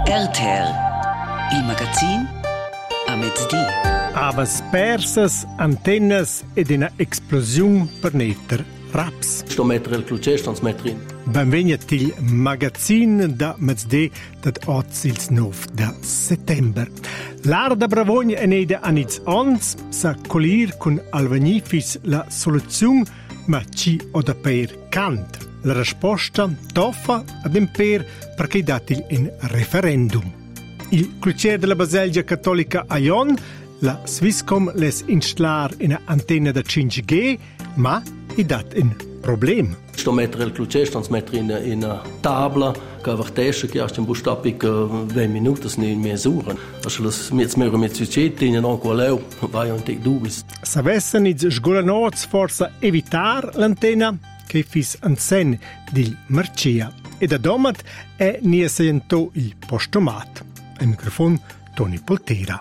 RTR, il magazin a mezz'dì. Avas persas, antennas ed una explosiun per netter raps. Sto mettere il clucè, sto mettere in. Benvenuti il magazin da mezz'dì dat oggi il 9 da settembre. L'art da Bravogna è neda a niz ons, sa colir con alvanifis la soluzione, ma ci o da per cant. La risposta toffa ad imper perché dati in referendum. Il clucè della Baselgia Cattolica a Ion, la Swisscom les installar una antenna da 5G, ma i dat in problem. Sto mettere il clucè, sto mettere in una tavola che avvertisce che in bustapic 20 minuti non mesuren. Also jetzt müssen mit Succetti in anche leu, vai un tic dubis. Savessen iz sgolanots forsa evitar l'antenna che fis ansen di Marcia e da domat è nie sento il postomat. Al microfono Toni Poltera.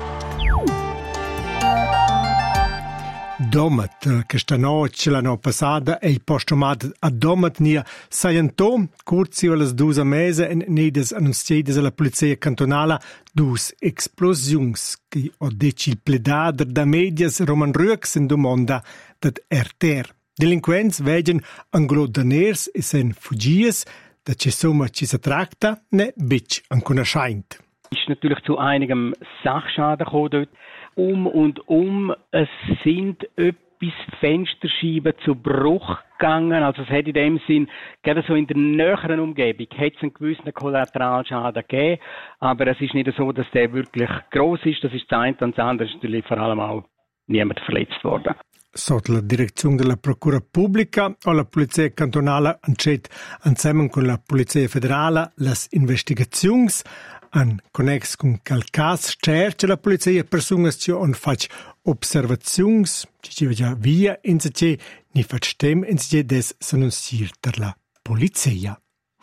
Domat, questa notte l'anno passata è il postomat a domat nia saiento, curzi o las 2 mese en nedes annunciadas alla polizia cantonala dus explosions che ho deci il pledader da medias Roman Rux in domanda dat RTR. Delinquents vegen anglodaners e sen fugies, da ci somma ci si tracta, ne bitch ancora scheint. Ist natürlich zu einigem Sachschaden gekommen dort. Es sind etwas Fensterscheiben zu Bruch gegangen. Also es hat in dem Sinn, gerade so in der näheren Umgebung, hat es einen gewissen Kollateralschaden gegeben. Aber es ist nicht so, dass der wirklich gross ist. Das ist das eine und das andere ist natürlich vor allem auch niemand verletzt worden. Sotto la direzione della Procura Pubblica o la Polizia Cantonale ancet insieme con la Polizia Federale las investigazioni an connex con quel caso cerca la Polizia personas che on fac observazioni ci già via in se ni fac stem in se des s'annunciar la Polizia.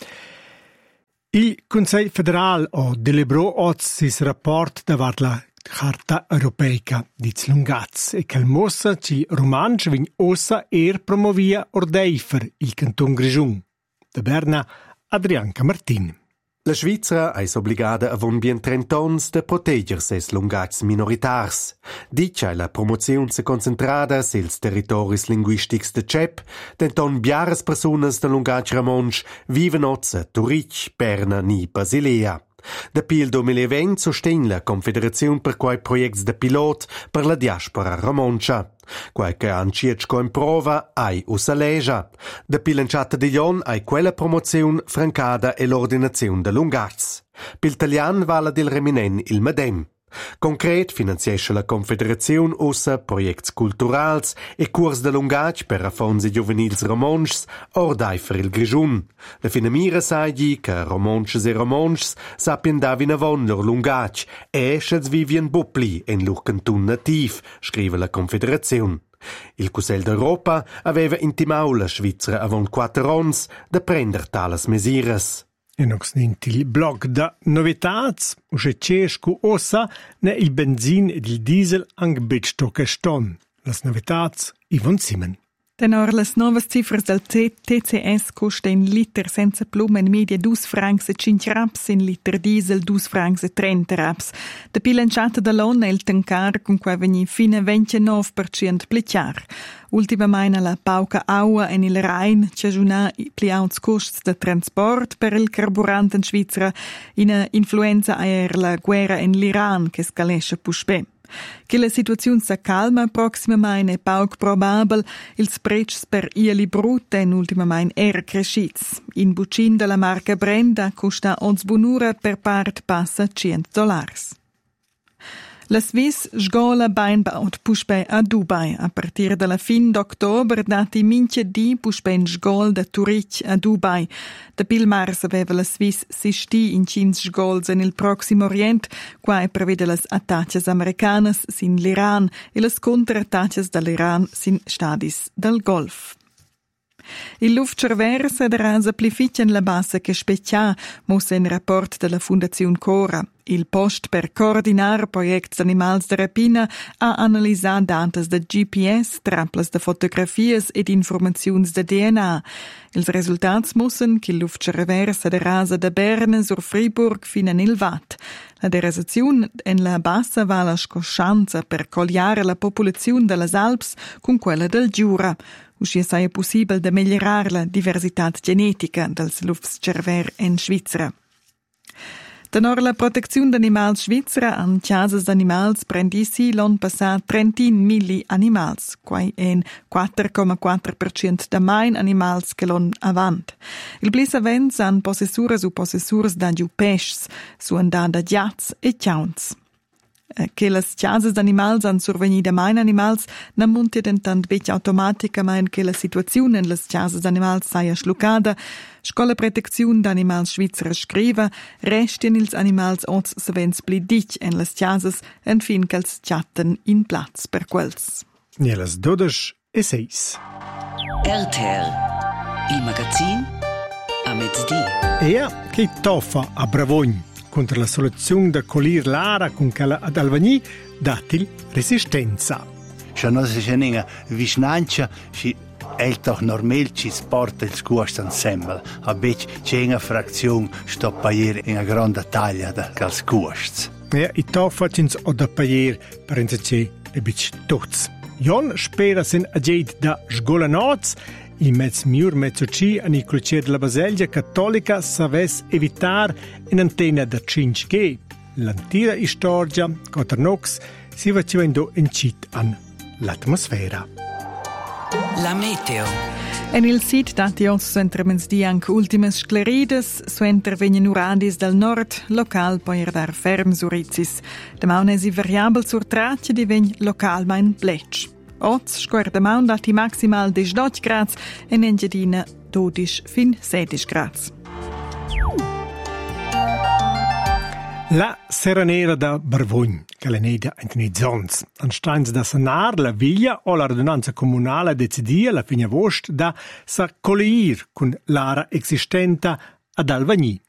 Il Consiglio Federale o deliberò oggi sis rapport davart la Carta Europeica di Zlungaz e che mossa ci romansch vegn ossa promovia ordeifer il Canton Grischun. Da Berna Adrianca Martin. La Svizra è obbligada a von bien 30 ans de proteger ses lungats minoritars. Dice la promozione se concentrada sils territoris linguistics de CEP, denton biaras personas de lungatsch ramonsch viven oz a Turic, Berna ni Basilea. Da pil 2020 sostén la Confederazione per quai projects de pilot per la diaspora romoncia. Quai che ancietco in prova ai usaleja. Da pil enciata di Lion ai quella promozione francada e l'ordinazione de lungats. Pil talian vala del reminen il medem. Concret finanziesce la Confederazione ussa projects culturals e curs de lungatg per affonsi juvenils romonschs ordeifer il Grischun. La finamira saggi che romonschs e romonschs sapien davina von lor lungatg e schets vivien bupli en lur cantun nativ, scrive la Confederazione. Il Cusel d'Europa aveva intimau la Svizra avon 4 ans da prender talas mesiras. E nox nint il blog da novitats, usce cescu ossa ne il benzin ed il diesel ang bitsto che ston. Las novitats, Yvonne Simen. Tenor las novas cifras del TCS costa in liter senza pluma in media 2 francs e 5 raps, in liter diesel 2 francs e 30 raps. Da pilanciata da lonna il tancar con cui veni fine 29% plicar. Ultimamente la pauca aua en il Rhein ci aggiunà pliauns costs de transport per il carburante in Svizzera in influenza aer la guerra in l'Iran che scalesce puspè. Che la situazione si calma prossimamente è poco probabile, ils prezzi per ieli brutte in ultimamente era crescits. In bucin della marca Brenda costa ons bunura per part passa $100. La Swiss sgola beinbaut puspei a Dubai. A partir dalla fin d'october dati mince di puspei sgol da Turic a Dubai. Da pil mars aveva la Swiss sisti in 5 sgols nel Proximo Orient, qua prevede las attaccias americanas sin l'Iran e las contrattaccias dall'Iran sin stadis dal Golf. Il Luftscharvers ed rasa plificien la bassa che specia, mossa in rapport della Fundazione Cora. Il post per coordinar projects animals de rapina ha analisat datas de GPS, trapplas de fotografies ed informaziuns de DNA. Ils resultats mussen che l'uftscha reversa de rasa de Berna sur Friburg fin an il Vat. La derasaziun en la bassa vala scoscianza per cogliare la popolaziun de las Alps con quella del Giura. Uscia saia possibel de migliorar la diversitat genetica dels lufts cerver en Svizra. Tenor la protezione d'animals svizzera an chiasas d'animals prendisi l'on passat 30.000 animals, quai en 4,4% da main animals che l'on avant. Il blis avents an possessuras o possessurs da giu pescs, su andà da giats e ciauns. Che las chiasas d'animals han survegni da main animals non munti dentant bec automaticament che la situazione en las chiasas d'animals saia schlucada. Scola Protezione d'Animals Svizzera scriva, restien ils animals oz savens pli dich en las chiasas en fin ch'els chatten in plaz per quels. Nielas 12:06. RTL, il magazin a mezz'dì. Che toffa a Bravogn contro la soluzione da colir l'ara con quella ad Alvagni datil resistenza. Se non si c'è vicinanza, si è doch normal ci sporta il scuosto insieme. A bec c'è una frazione sto paier in una grande taglia del scuosto. I toffa cins o da paier per insieme e bec tots. Jon spera sin ageit da sgolanoz. I mezzo-ci a Nicolcier della Baselgia cattolica saves evitar in antena da 5G. L'antira istorgia, Coternox, si facendo in cit an l'atmosfera. La meteo. En il sit dati os entremensdi anche ultimes sclerides, su intervenien uradis del nord, local poier dar ferm surizis. De maunesi variabel sur traccia divegn local mein pletsch. Oz scuerda maun dati maximal 18 grads en Engiadina 12 fin 16 grads. La Seranera da Bravogn, che la nedia in zons. Anstains da sanar la viglia o la radunanza comunale decidia la fine vost da sa colleir con l'ara existenta ad Alvagni.